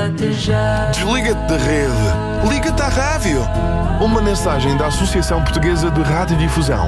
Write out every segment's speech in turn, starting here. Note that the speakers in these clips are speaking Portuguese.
Desliga-te da rede. Liga-te à rádio. Uma mensagem da Associação Portuguesa de Radiodifusão.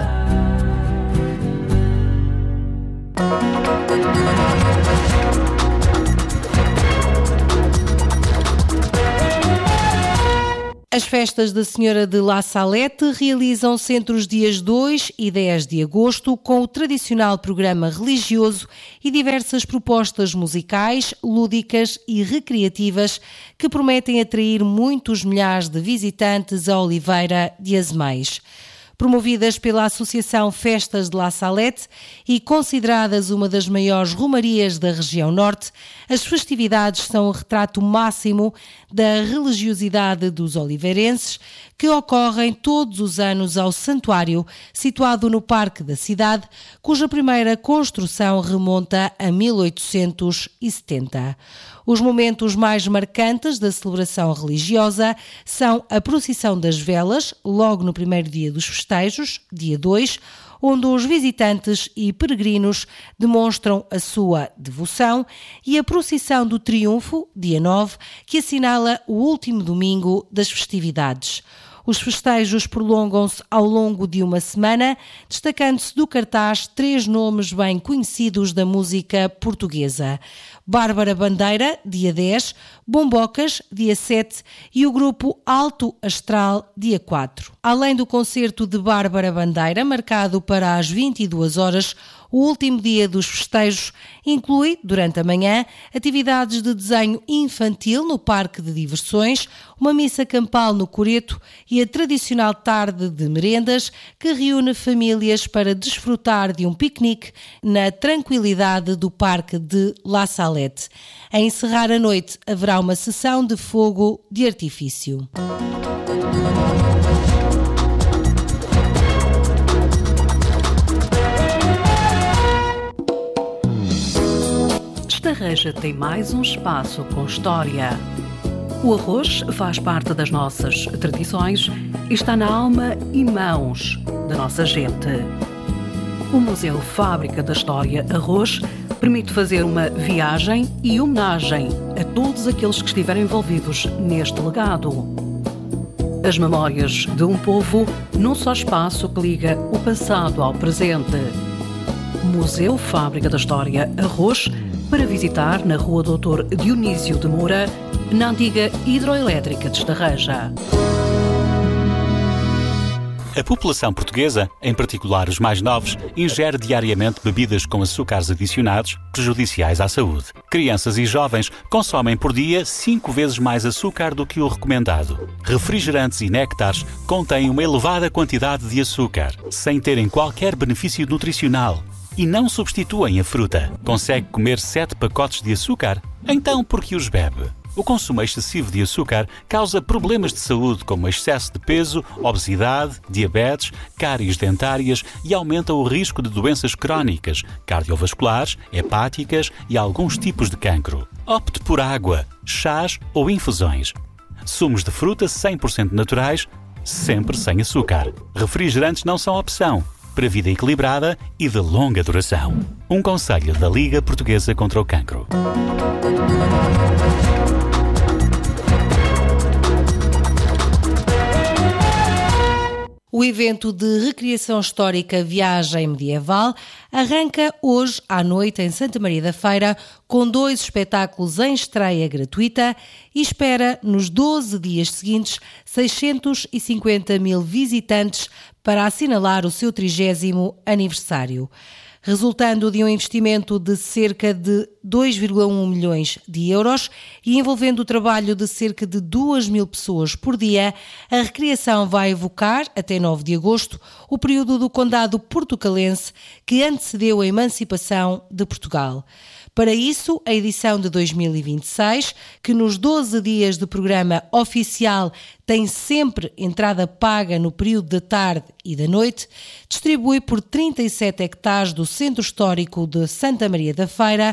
As festas da Senhora de La Salette realizam-se entre os dias 2 e 10 de agosto com o tradicional programa religioso e diversas propostas musicais, lúdicas e recreativas que prometem atrair muitos milhares de visitantes à Oliveira de Azeméis. Promovidas pela Associação Festas de La Salette e consideradas uma das maiores romarias da região norte, as festividades são o retrato máximo da religiosidade dos oliveirenses, que ocorrem todos os anos ao santuário, situado no Parque da Cidade, cuja primeira construção remonta a 1870. Os momentos mais marcantes da celebração religiosa são a procissão das velas, logo no primeiro dia dos festejos, dia 2, onde os visitantes e peregrinos demonstram a sua devoção, e a procissão do Triunfo, dia 9, que assinala o último domingo das festividades. Os festejos prolongam-se ao longo de uma semana, destacando-se do cartaz 3 nomes bem conhecidos da música portuguesa: Bárbara Bandeira, dia 10, Bombocas, dia 7 e o grupo Alto Astral, dia 4. Além do concerto de Bárbara Bandeira, marcado para as 22 horas, o último dia dos festejos inclui, durante a manhã, atividades de desenho infantil no Parque de Diversões, uma missa campal no Coreto e a tradicional tarde de merendas que reúne famílias para desfrutar de um piquenique na tranquilidade do Parque de La Salette. A encerrar a noite haverá uma sessão de fogo de artifício. Estarreja tem mais um espaço com história. O arroz faz parte das nossas tradições e está na alma e mãos da nossa gente. O Museu Fábrica da História Arroz permite fazer uma viagem e homenagem a todos aqueles que estiverem envolvidos neste legado. As memórias de um povo num só espaço que liga o passado ao presente. Museu Fábrica da História Arroz, para visitar na Rua Doutor Dionísio de Moura, na antiga hidroelétrica de Estarreja. A população portuguesa, em particular os mais novos, ingere diariamente bebidas com açúcares adicionados, prejudiciais à saúde. Crianças e jovens consomem por dia 5 vezes mais açúcar do que o recomendado. Refrigerantes e néctares contêm uma elevada quantidade de açúcar, sem terem qualquer benefício nutricional. E não substituem a fruta. Consegue comer 7 pacotes de açúcar? Então por que os bebe? O consumo excessivo de açúcar causa problemas de saúde como excesso de peso, obesidade, diabetes, cáries dentárias e aumenta o risco de doenças crónicas, cardiovasculares, hepáticas e alguns tipos de cancro. Opte por água, chás ou infusões. Sumos de fruta 100% naturais, sempre sem açúcar. Refrigerantes não são opção. Para vida equilibrada e de longa duração. Um conselho da Liga Portuguesa contra o Cancro. O evento de recriação histórica Viagem Medieval arranca hoje à noite em Santa Maria da Feira com 2 espetáculos em estreia gratuita e espera nos 12 dias seguintes 650 mil visitantes para assinalar o seu 30º aniversário. Resultando de um investimento de cerca de 2,1 milhões de euros e envolvendo o trabalho de cerca de 2.000 pessoas por dia, a recriação vai evocar, até 9 de agosto, o período do Condado Portucalense que antecedeu a emancipação de Portugal. Para isso, a edição de 2026, que nos 12 dias de programa oficial tem sempre entrada paga no período da tarde e da noite, distribui por 37 hectares do Centro Histórico de Santa Maria da Feira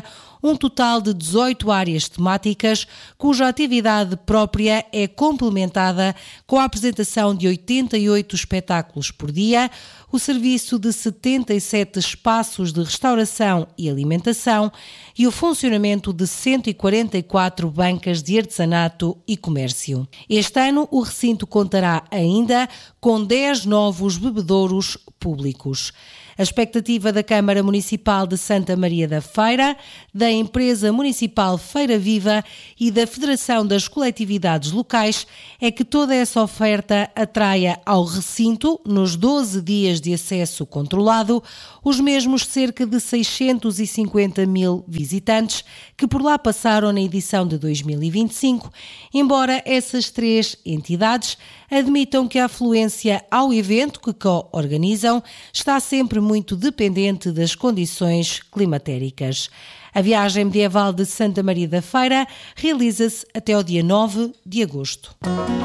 um total de 18 áreas temáticas, cuja atividade própria é complementada com a apresentação de 88 espetáculos por dia, o serviço de 77 espaços de restauração e alimentação e o funcionamento de 144 bancas de artesanato e comércio. Este ano, o recinto contará ainda com 10 novos bebedouros públicos. A expectativa da Câmara Municipal de Santa Maria da Feira, da Empresa Municipal Feira Viva e da Federação das Coletividades Locais é que toda essa oferta atraia ao recinto, nos 12 dias de acesso controlado, os mesmos cerca de 650 mil visitantes que por lá passaram na edição de 2025, embora essas três entidades admitam que a afluência ao evento que co-organizam está sempre muito dependente das condições climatéricas. A viagem medieval de Santa Maria da Feira realiza-se até ao dia 9 de agosto.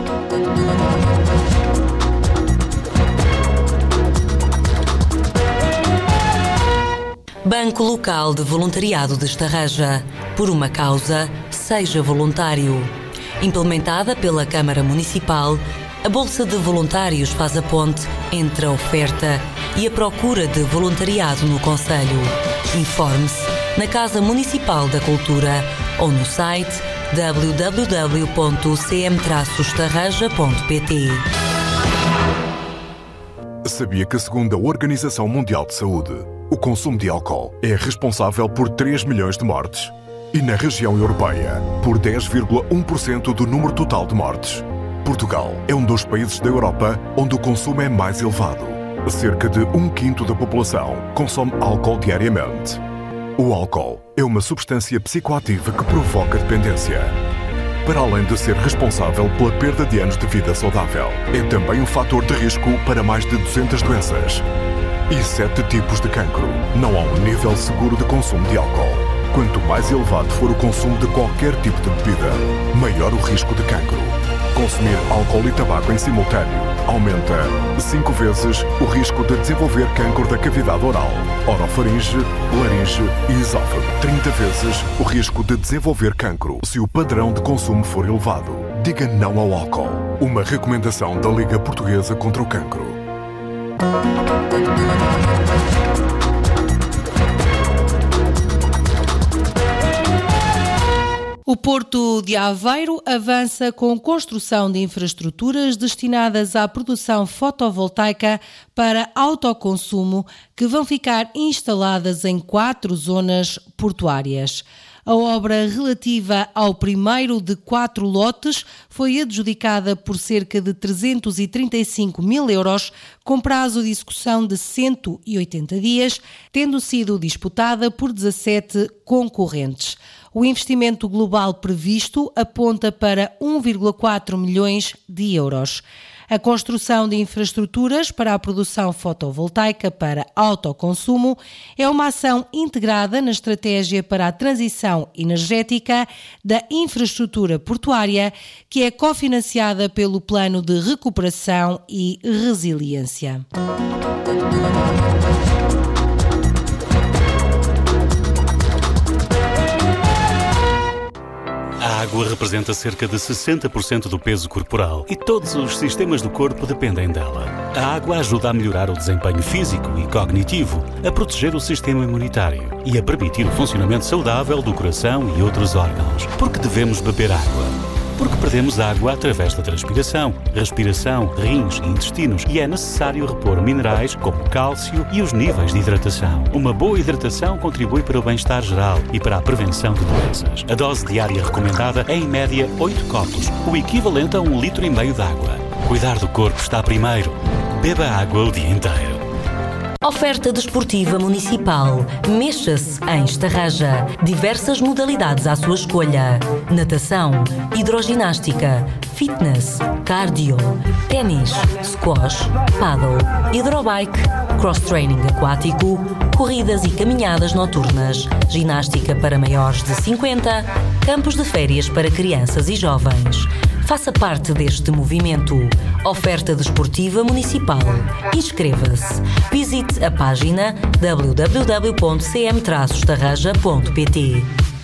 Banco Local de Voluntariado de Estarreja. Por uma causa, seja voluntário. Implementada pela Câmara Municipal, a Bolsa de Voluntários faz a ponte entre a oferta e a procura de voluntariado no concelho. Informe-se na Casa Municipal da Cultura ou no site www.cm-estarreja.pt. Sabia que, segundo a Organização Mundial de Saúde, o consumo de álcool é responsável por 3 milhões de mortes? E na região europeia, por 10,1% do número total de mortes. Portugal é um dos países da Europa onde o consumo é mais elevado. Cerca de 1/5 da população consome álcool diariamente. O álcool é uma substância psicoativa que provoca dependência. Para além de ser responsável pela perda de anos de vida saudável, é também um fator de risco para mais de 200 doenças e 7 tipos de cancro. Não há um nível seguro de consumo de álcool. Quanto mais elevado for o consumo de qualquer tipo de bebida, maior o risco de cancro. Consumir álcool e tabaco em simultâneo aumenta 5 vezes o risco de desenvolver cancro da cavidade oral, orofaringe, laringe e esófago. 30 vezes o risco de desenvolver cancro se o padrão de consumo for elevado. Diga não ao álcool. Uma recomendação da Liga Portuguesa contra o Cancro. O Porto de Aveiro avança com construção de infraestruturas destinadas à produção fotovoltaica para autoconsumo, que vão ficar instaladas em 4 zonas portuárias. A obra relativa ao primeiro de 4 lotes foi adjudicada por cerca de 335 mil euros, com prazo de execução de 180 dias, tendo sido disputada por 17 concorrentes. O investimento global previsto aponta para 1,4 milhões de euros. A construção de infraestruturas para a produção fotovoltaica para autoconsumo é uma ação integrada na estratégia para a transição energética da infraestrutura portuária, que é cofinanciada pelo Plano de Recuperação e Resiliência. A água representa cerca de 60% do peso corporal e todos os sistemas do corpo dependem dela. A água ajuda a melhorar o desempenho físico e cognitivo, a proteger o sistema imunitário e a permitir o funcionamento saudável do coração e outros órgãos. Porque devemos beber água? Porque perdemos água através da transpiração, respiração, rins e intestinos e é necessário repor minerais como o cálcio e os níveis de hidratação. Uma boa hidratação contribui para o bem-estar geral e para a prevenção de doenças. A dose diária recomendada é em média 8 copos, o equivalente a 1,5 litro de água. Cuidar do corpo está primeiro. Beba água o dia inteiro. Oferta desportiva municipal. Mexa-se em Estarreja. Diversas modalidades à sua escolha. Natação, hidroginástica, fitness, cardio, ténis, squash, paddle, hidrobike, cross-training aquático, corridas e caminhadas noturnas, ginástica para maiores de 50, campos de férias para crianças e jovens, Faça parte deste movimento. Oferta desportiva municipal. Inscreva-se. Visite a página www.cm-estarraja.pt.